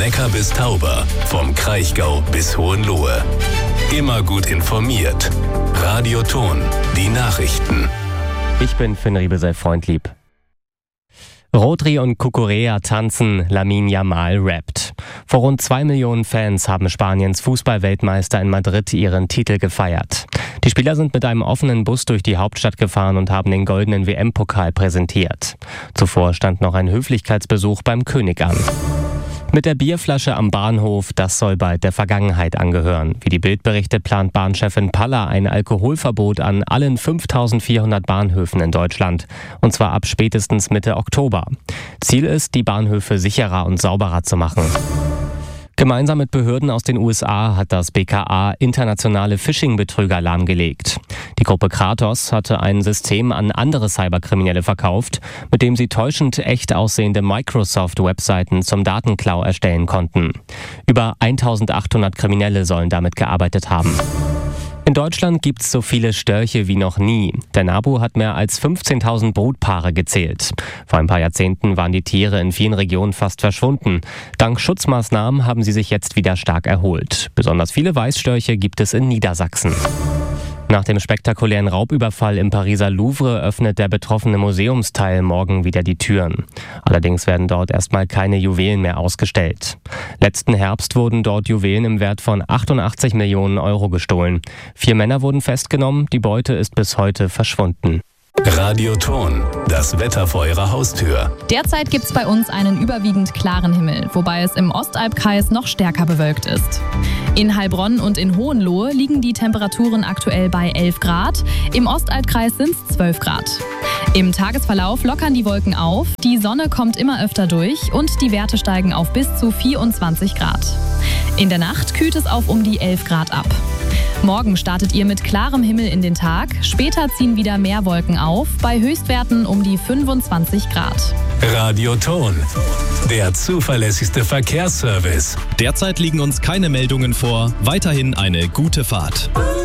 Neckar bis Tauber, vom Kraichgau bis Hohenlohe. Immer gut informiert. Radio Thon, die Nachrichten. Ich bin Finn Riebesell, Freundlieb. Rodri und Cucurella tanzen, Lamine Yamal rappt. Vor rund 2 Millionen Fans haben Spaniens Fußballweltmeister in Madrid ihren Titel gefeiert. Die Spieler sind mit einem offenen Bus durch die Hauptstadt gefahren und haben den goldenen WM-Pokal präsentiert. Zuvor stand noch ein Höflichkeitsbesuch beim König an. Mit der Bierflasche am Bahnhof, das soll bald der Vergangenheit angehören. Wie die Bild berichtet, plant Bahnchefin Palla ein Alkoholverbot an allen 5400 Bahnhöfen in Deutschland. Und zwar ab spätestens Mitte Oktober. Ziel ist, die Bahnhöfe sicherer und sauberer zu machen. Gemeinsam mit Behörden aus den USA hat das BKA internationale Phishing-Betrüger lahmgelegt. Die Gruppe Kratos hatte ein System an andere Cyberkriminelle verkauft, mit dem sie täuschend echt aussehende Microsoft-Webseiten zum Datenklau erstellen konnten. Über 1800 Kriminelle sollen damit gearbeitet haben. In Deutschland gibt es so viele Störche wie noch nie. Der NABU hat mehr als 15.000 Brutpaare gezählt. Vor ein paar Jahrzehnten waren die Tiere in vielen Regionen fast verschwunden. Dank Schutzmaßnahmen haben sie sich jetzt wieder stark erholt. Besonders viele Weißstörche gibt es in Niedersachsen. Nach dem spektakulären Raubüberfall im Pariser Louvre öffnet der betroffene Museumsteil morgen wieder die Türen. Allerdings werden dort erstmal keine Juwelen mehr ausgestellt. Letzten Herbst wurden dort Juwelen im Wert von 88 Millionen Euro gestohlen. 4 Männer wurden festgenommen, die Beute ist bis heute verschwunden. Radio Thon, das Wetter vor Ihrer Haustür. Derzeit gibt es bei uns einen überwiegend klaren Himmel, wobei es im Ostalbkreis noch stärker bewölkt ist. In Heilbronn und in Hohenlohe liegen die Temperaturen aktuell bei 11 Grad, im Ostalbkreis sind es 12 Grad. Im Tagesverlauf lockern die Wolken auf, die Sonne kommt immer öfter durch und die Werte steigen auf bis zu 24 Grad. In der Nacht kühlt es auf um die 11 Grad ab. Morgen startet ihr mit klarem Himmel in den Tag, später ziehen wieder mehr Wolken auf, bei Höchstwerten um die 25 Grad. Radio Thon, der zuverlässigste Verkehrsservice. Derzeit liegen uns keine Meldungen vor, weiterhin eine gute Fahrt.